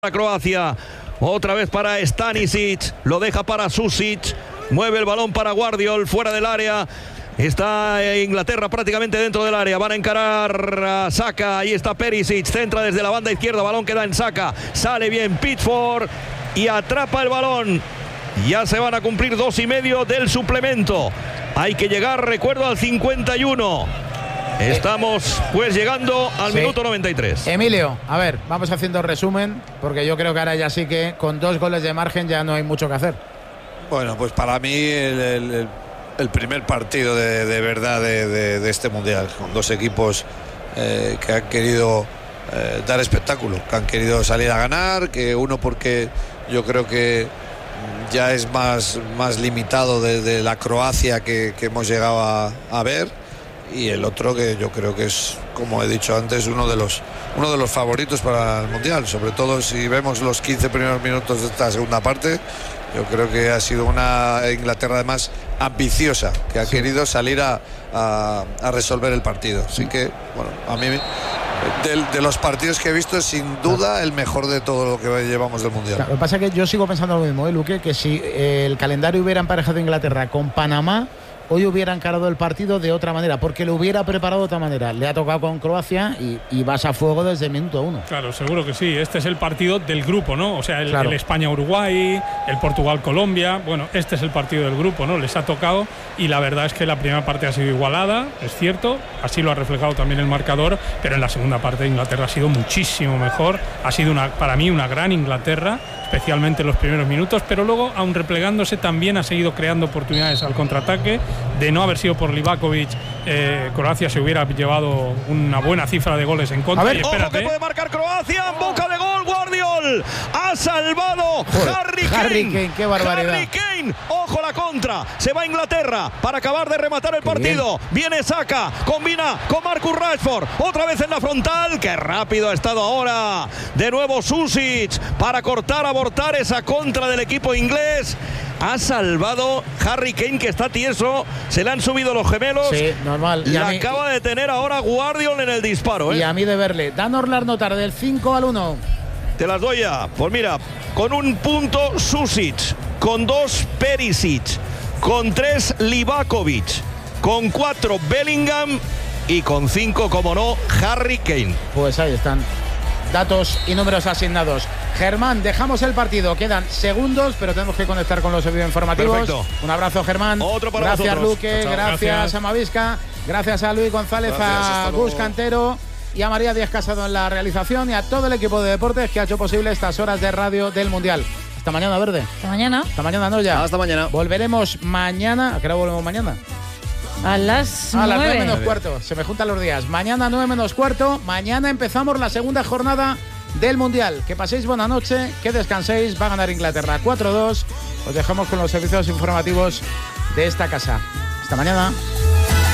Croacia, otra vez para Stanisic, lo deja para Susic, mueve el balón para Guardiol, fuera del área. Está Inglaterra prácticamente dentro del área. Van a encarar a Saka. Ahí está Perisic. Centra desde la banda izquierda. Balón queda en Saka. Sale bien Pickford y atrapa el balón. Ya se van a cumplir 2,5 del suplemento. Hay que llegar, recuerdo, al 51. Estamos pues llegando al minuto 93. Emilio, a ver, vamos haciendo resumen, porque yo creo que ahora ya sí que con 2 goles de margen ya no hay mucho que hacer. Bueno, pues para mí el primer partido de verdad de este Mundial, con 2 equipos que han querido dar espectáculo, que han querido salir a ganar, que uno porque yo creo que ya es más limitado de la Croacia que hemos llegado a ver, y el otro que yo creo que es, como he dicho antes, uno de los favoritos para el Mundial, sobre todo si vemos los 15 primeros minutos de esta segunda parte. Yo creo que ha sido una Inglaterra además ambiciosa, que ha querido salir a resolver el partido. Así que, bueno, a mí de los partidos que he visto es sin duda el mejor de todo lo que llevamos del Mundial. Lo que pasa es que yo sigo pensando lo mismo, Luque, que si el calendario hubiera emparejado Inglaterra con Panamá, hoy hubiera encarado el partido de otra manera, porque lo hubiera preparado de otra manera. Le ha tocado con Croacia y vas a fuego desde el minuto 1. Claro, seguro que sí. Este es el partido del grupo, ¿no? O sea, el España-Uruguay, el Portugal-Colombia. Bueno, este es el partido del grupo, ¿no? Les ha tocado, y la verdad es que la primera parte ha sido igualada, es cierto. Así lo ha reflejado también el marcador, pero en la segunda parte Inglaterra ha sido muchísimo mejor. Ha sido para mí una gran Inglaterra, especialmente en los primeros minutos, pero luego, aun replegándose, también ha seguido creando oportunidades al contraataque. De no haber sido por Livakovic, Croacia se hubiera llevado una buena cifra de goles en contra. A ver, ojo que puede marcar Croacia, en boca de gol, Guardiol. Ha salvado Harry Kane. Qué barbaridad. Harry Kane, ojo la contra. Se va a Inglaterra para acabar de rematar el partido. Viene Saka, combina con Marcus Rashford. Otra vez en la frontal. Qué rápido ha estado ahora. De nuevo Susic para cortar, abortar esa contra del equipo inglés. Ha salvado Harry Kane, que está tieso. Se le han subido los gemelos. Sí, normal. La acaba de tener ahora Guardiol en el disparo. Y a mí de verle. Danos las notas del 5-1. Te las doy ya. Pues mira, con 1 punto Susic, con 2 Perisic, con 3 Livakovic, con 4 Bellingham y con 5, como no, Harry Kane. Pues ahí están. Datos y números asignados. Germán, dejamos el partido. Quedan segundos, pero tenemos que conectar con los servicios informativos. Perfecto. Un abrazo, Germán. Otro para gracias, vosotros. Luque. Gracias a Mavisca. Gracias a Luis González, a Gus Cantero y a María Díaz Casado en la realización, y a todo el equipo de deportes que ha hecho posible estas horas de radio del Mundial. Hasta mañana, Verde. Hasta mañana. Hasta mañana, no ya. Hasta mañana. Volveremos mañana. ¿A qué hora volvemos mañana? A las 9. A las 9 menos cuarto. Se me juntan los días. Mañana 9 menos cuarto. Mañana empezamos la segunda jornada del Mundial. Que paséis buena noche, que descanséis. Va a ganar Inglaterra 4-2. Os dejamos con los servicios informativos de esta casa. Hasta mañana.